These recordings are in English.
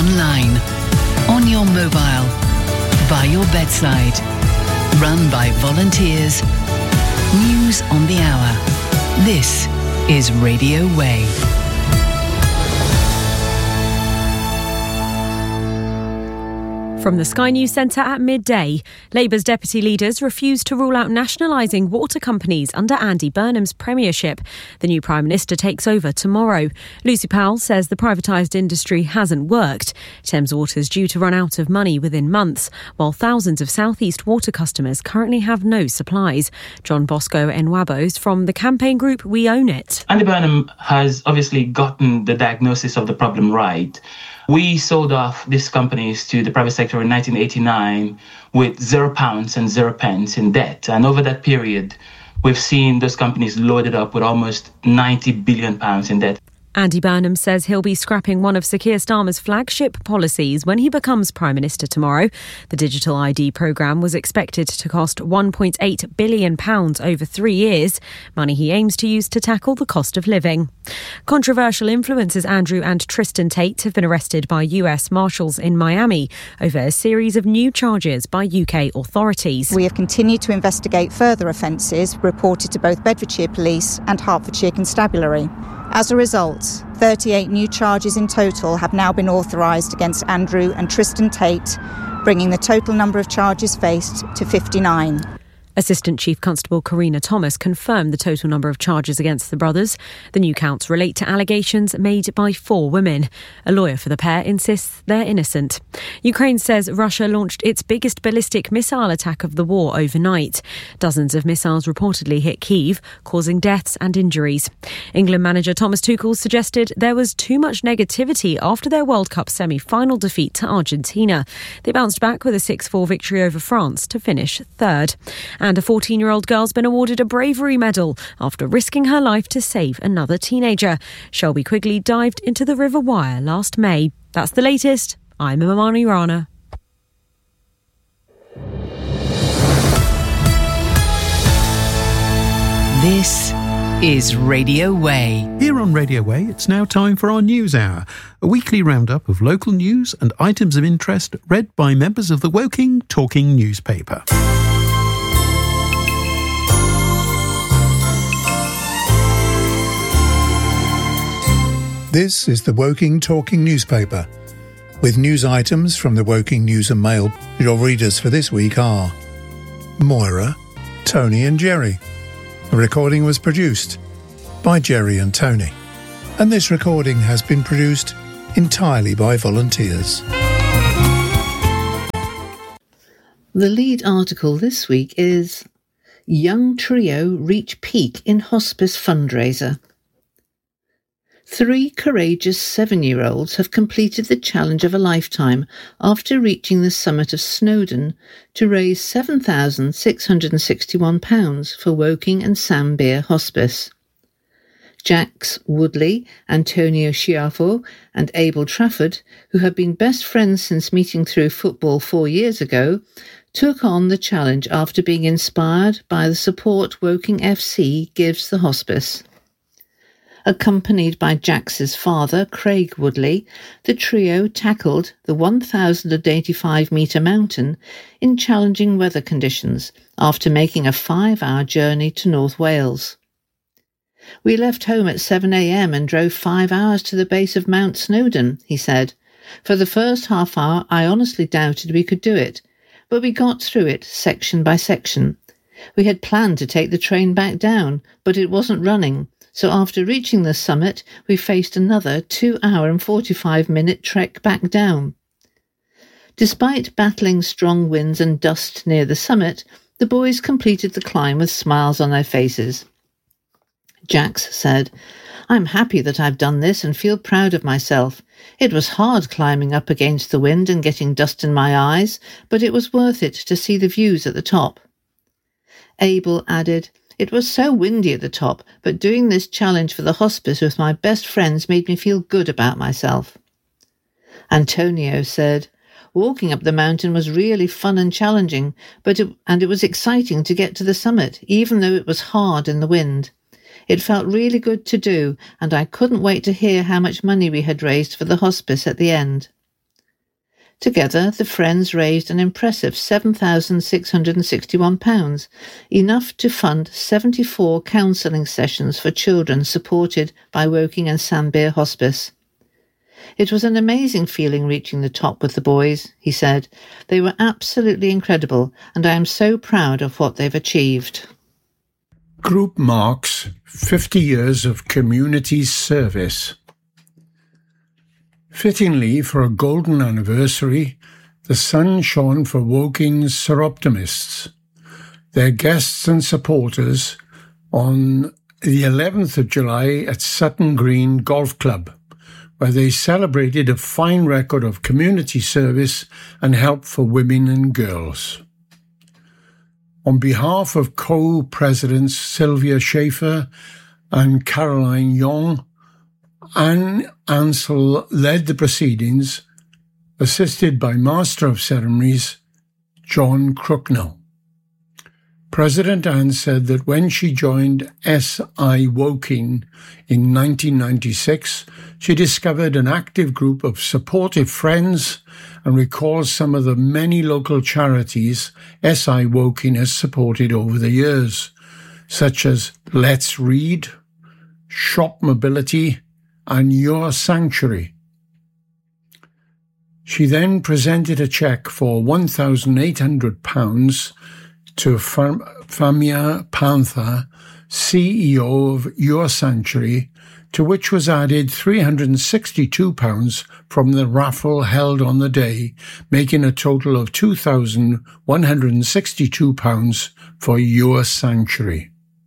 online, on your mobile, by your bedside. Run by volunteers. News on the hour. This is Radio Way. From the Sky News Centre at midday, Labour's deputy leaders refused to rule out nationalising water companies under Andy Burnham's premiership. The new Prime Minister takes over tomorrow. Lucy Powell says the privatised industry hasn't worked. Thames Water's due to run out of money within months, while thousands of South East water customers currently have no supplies. John Bosco Enwabos from the campaign group We Own It. Andy Burnham has obviously gotten the diagnosis of the problem right. We sold off these companies to the private sector in 1989 with £0 and 0 pence in debt. And over that period, we've seen those companies loaded up with almost £90 billion in debt. Andy Burnham says he'll be scrapping one of Sir Keir Starmer's flagship policies when he becomes Prime Minister tomorrow. The digital ID programme was expected to cost £1.8 billion over 3 years, money he aims to use to tackle the cost of living. Controversial influencers Andrew and Tristan Tate have been arrested by US Marshals in Miami over a series of new charges by UK authorities. We have continued to investigate further offences reported to both Bedfordshire Police and Hertfordshire Constabulary. As a result, 38 new charges in total have now been authorised against Andrew and Tristan Tate, bringing the total number of charges faced to 59. Assistant Chief Constable Karina Thomas confirmed the total number of charges against the brothers. The new counts relate to allegations made by 4 women. A lawyer for the pair insists they're innocent. Ukraine says Russia launched its biggest ballistic missile attack of the war overnight. Dozens of missiles reportedly hit Kyiv, causing deaths and injuries. England manager Thomas Tuchel suggested there was too much negativity after their World Cup semi-final defeat to Argentina. They bounced back with a 6-4 victory over France to finish third. And a 14-year-old girl's been awarded a bravery medal after risking her life to save another teenager. Shelby Quigley dived into the River Wyre last May. That's the latest. I'm Imani Rana. This is Radio Way. Here on Radio Way, it's now time for our News Hour, a weekly roundup of local news and items of interest read by members of the Woking Talking newspaper. This is the Woking Talking newspaper, with news items from the Woking News and Mail. Your readers for this week are Moira, Tony and Jerry. The recording was produced by Jerry and Tony, and this recording has been produced entirely by volunteers. The lead article this week is Young Trio Reach Peak in Hospice Fundraiser. 3 courageous 7-year-olds have completed the challenge of a lifetime after reaching the summit of Snowdon to raise £7,661 for Woking and Sam Beer Hospice. Jax Woodley, Antonio Schiaffo and Abel Trafford, who have been best friends since meeting through football 4 years ago, took on the challenge after being inspired by the support Woking FC gives the hospice. Accompanied by Jax's father, Craig Woodley, the trio tackled the 1,085-metre mountain in challenging weather conditions after making a 5-hour journey to North Wales. We left home at 7 a.m. and drove 5 hours to the base of Mount Snowdon, he said. For the first half hour, I honestly doubted we could do it, but we got through it section by section. We had planned to take the train back down, but it wasn't running. So after reaching the summit, we faced another 2-hour and 45-minute trek back down. Despite battling strong winds and dust near the summit, the boys completed the climb with smiles on their faces. Jax said, "I'm happy that I've done this and feel proud of myself. It was hard climbing up against the wind and getting dust in my eyes, but it was worth it to see the views at the top." Abel added, "It was so windy at the top, but doing this challenge for the hospice with my best friends made me feel good about myself." Antonio said, "Walking up the mountain was really fun and challenging, and it was exciting to get to the summit, even though it was hard in the wind. It felt really good to do, and I couldn't wait to hear how much money we had raised for the hospice at the end." Together, the Friends raised an impressive £7,661, enough to fund 74 counselling sessions for children supported by Woking and Sambir Hospice. "It was an amazing feeling reaching the top with the boys," he said. "They were absolutely incredible, and I am so proud of what they've achieved." Group marks 50 years of community service. Fittingly, for a golden anniversary, the sun shone for Woking's Seroptimists, their guests and supporters, on the 11th of July at Sutton Green Golf Club, where they celebrated a fine record of community service and help for women and girls. On behalf of co-presidents Sylvia Schaefer and Caroline Young, Anne Ansell led the proceedings, assisted by Master of Ceremonies John Crucknell. President Anne said that when she joined SI Woking in 1996, she discovered an active group of supportive friends and recalls some of the many local charities SI Woking has supported over the years, such as Let's Read, Shop Mobility, and Your Sanctuary. She then presented a cheque for £1,800 to Famia Panther, CEO of Your Sanctuary, to which was added £362 from the raffle held on the day, making a total of £2,162 for Your Sanctuary.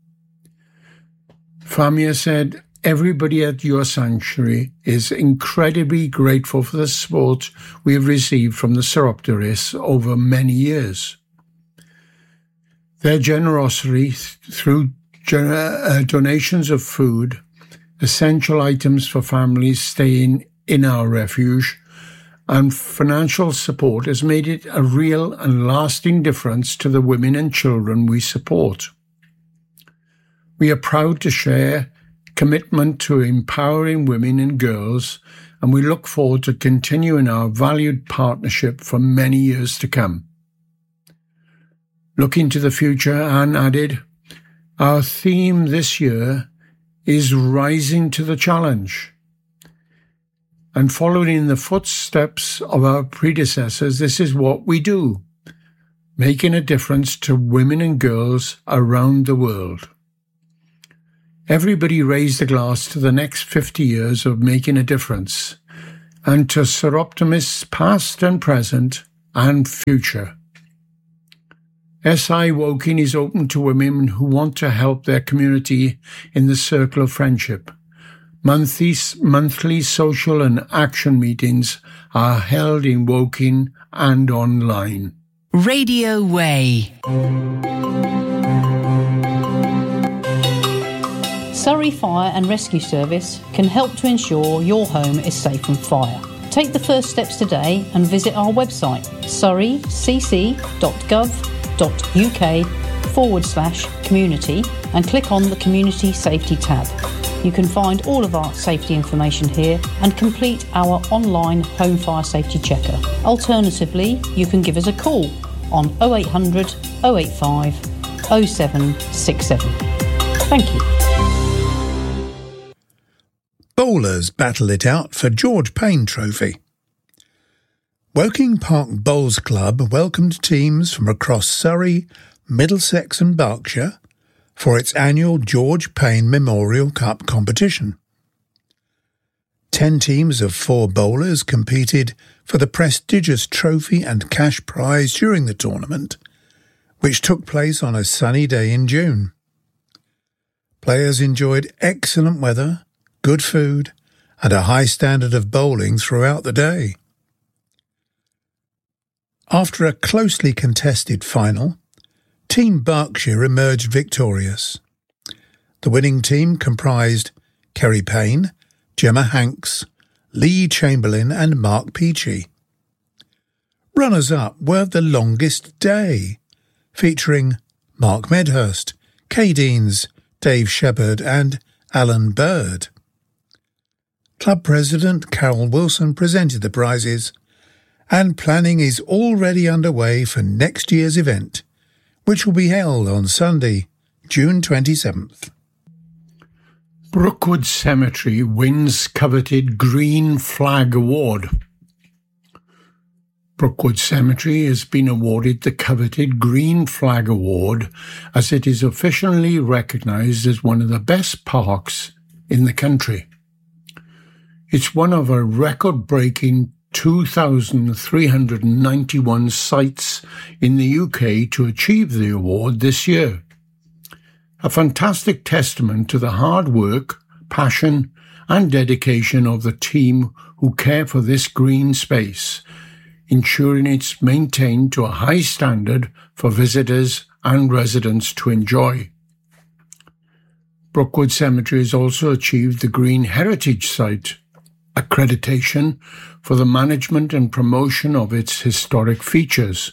Famia said, "Everybody at Your Sanctuary is incredibly grateful for the support we have received from the Seropterists over many years. Their generosity through donations of food, essential items for families staying in our refuge, and financial support has made it a real and lasting difference to the women and children we support. We are proud to share commitment to empowering women and girls, and we look forward to continuing our valued partnership for many years to come." Looking to the future, Anne added, "Our theme this year is rising to the challenge. And following in the footsteps of our predecessors, this is what we do, making a difference to women and girls around the world. Everybody raise the glass to the next 50 years of making a difference, and to Seroptimists past and present and future. SI Woking is open to women who want to help their community in the circle of friendship. Monthly social and action meetings are held in Woking and online." Radio Way. Surrey Fire and Rescue Service can help to ensure your home is safe from fire. Take the first steps today and visit our website, surreycc.gov.uk/community, and click on the Community Safety tab. You can find all of our safety information here and complete our online home fire safety checker. Alternatively, you can give us a call on 0800 085 0767. Thank you. Bowlers battle it out for George Payne Trophy. Woking Park Bowls Club welcomed teams from across Surrey, Middlesex and Berkshire for its annual George Payne Memorial Cup competition. 10 teams of 4 bowlers competed for the prestigious trophy and cash prize during the tournament, which took place on a sunny day in June. Players enjoyed excellent weather, good food, and a high standard of bowling throughout the day. After a closely contested final, Team Berkshire emerged victorious. The winning team comprised Kerry Payne, Gemma Hanks, Lee Chamberlain and Mark Peachy. Runners-up were The Longest Day, featuring Mark Medhurst, Kay Deans, Dave Shepherd and Alan Bird. Club President Carol Wilson presented the prizes, And planning is already underway for next year's event, which will be held on Sunday, June 27th. Brookwood Cemetery wins coveted Green Flag Award. Brookwood Cemetery has been awarded the coveted Green Flag Award as it is officially recognised as one of the best parks in the country. It's one of a record-breaking 2,391 sites in the UK to achieve the award this year. A fantastic testament to the hard work, passion and dedication of the team who care for this green space, ensuring it's maintained to a high standard for visitors and residents to enjoy. Brookwood Cemetery has also achieved the Green Heritage Site accreditation for the management and promotion of its historic features.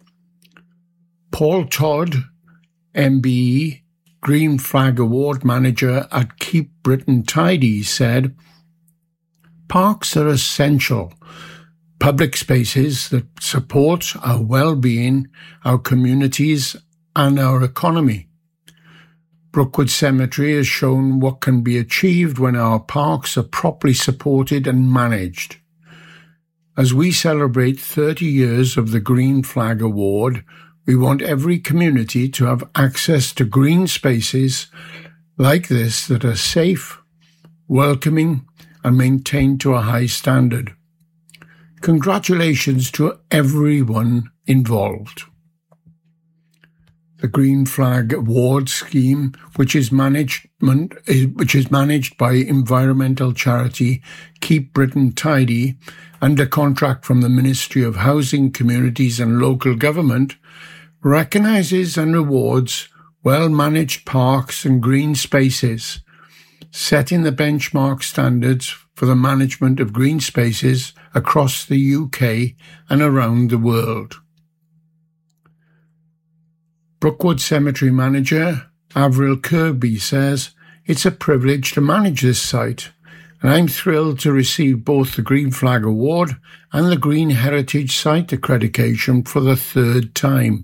Paul Todd, MBE, Green Flag Award Manager at Keep Britain Tidy, said, "Parks are essential public spaces that support our well-being, our communities and our economy. Brookwood Cemetery has shown what can be achieved when our parks are properly supported and managed. As we celebrate 30 years of the Green Flag Award, we want every community to have access to green spaces like this that are safe, welcoming and maintained to a high standard. Congratulations to everyone involved." The Green Flag Award scheme, which is managed by environmental charity Keep Britain Tidy under contract from the Ministry of Housing, Communities and Local Government, recognises and rewards well-managed parks and green spaces, setting the benchmark standards for the management of green spaces across the UK and around the world. Brookwood Cemetery Manager Avril Kirby says, "It's a privilege to manage this site, and I'm thrilled to receive both the Green Flag Award and the Green Heritage Site accreditation for the third time."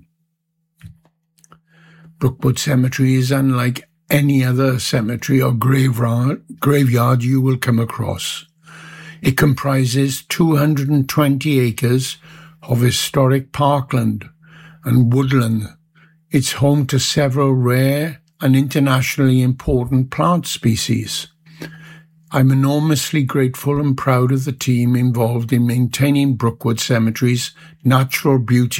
Brookwood Cemetery is unlike any other cemetery or graveyard you will come across. It comprises 220 acres of historic parkland and woodland. It's home to several rare and internationally important plant species. I'm enormously grateful and proud of the team involved in maintaining Brookwood Cemetery's natural beauty